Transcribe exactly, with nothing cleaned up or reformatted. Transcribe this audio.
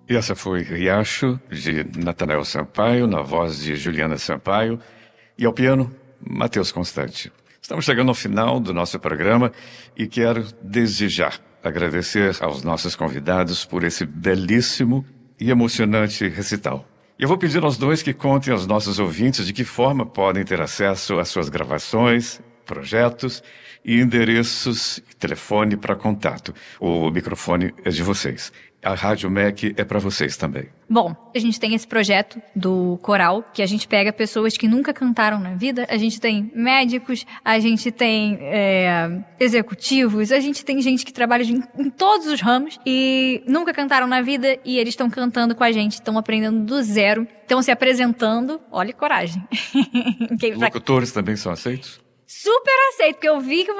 E essa foi Riacho, de Natanael Sampaio, na voz de Juliana Sampaio, e ao piano, Matheus Constante. Estamos chegando ao final do nosso programa e quero, desde já, agradecer aos nossos convidados por esse belíssimo e emocionante recital. Eu vou pedir aos dois que contem aos nossos ouvintes de que forma podem ter acesso às suas gravações, projetos e endereços e telefone para contato. O microfone é de vocês. A Rádio M E C é para vocês também. Bom, a gente tem esse projeto do coral, que a gente pega pessoas que nunca cantaram na vida. A gente tem médicos, a gente tem é, executivos, a gente tem gente que trabalha de, em todos os ramos e nunca cantaram na vida e eles estão cantando com a gente, estão aprendendo do zero, estão se apresentando. Olha que coragem. Locutores também são aceitos? Super aceito, porque eu vi que